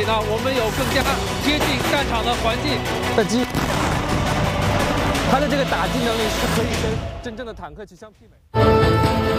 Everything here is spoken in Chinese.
呢，我们有更加贴近战场的环境。它的这个打击能力是可以跟真正的坦克去相媲美。